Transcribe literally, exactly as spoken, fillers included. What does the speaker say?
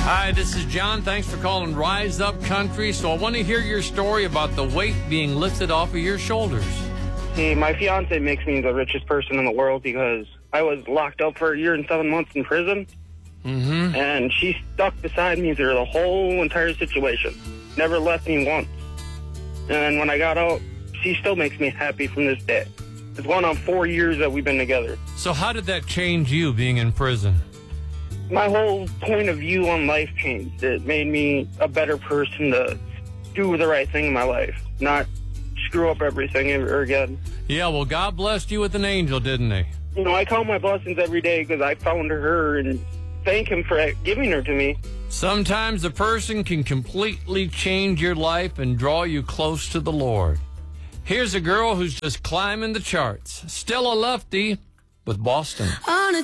Hi, this is John. Thanks for calling Rise Up Country. So I want to hear your story about the weight being lifted off of your shoulders. See, my fiance makes me the richest person in the world because I was locked up for a year and seven months in prison. Mm-hmm. And she stuck beside me through the whole entire situation. Never left me once. And when I got out, she still makes me happy from this day. It's going on four years that we've been together. So how did that change you being in prison? My whole point of view on life changed. It made me a better person to do the right thing in my life, not screw up everything ever again. Yeah, well, God blessed you with an angel, didn't he? You know, I count my blessings every day because I found her and thank him for giving her to me. Sometimes a person can completely change your life and draw you close to the Lord. Here's a girl who's just climbing the charts. Stella Lufty with Boston.